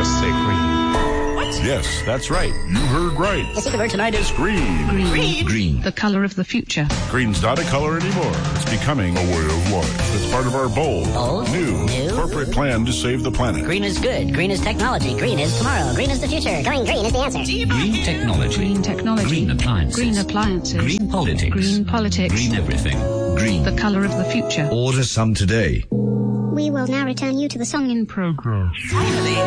just say green. What? Yes, that's right. You heard right. The secret word tonight is Green. green. Green. The color of the future. Green's not a color anymore. It's becoming a way of life. It's part of our bold, new corporate plan to save the planet. Green is good. Green is technology. Green is tomorrow. Green is the future. Going green is the answer. Green technology. Green technology. Green appliances. Green appliances. Green politics. Green politics. Green everything. Green. The color of the future. Order some today. We will now return you to the song in progress. Finally.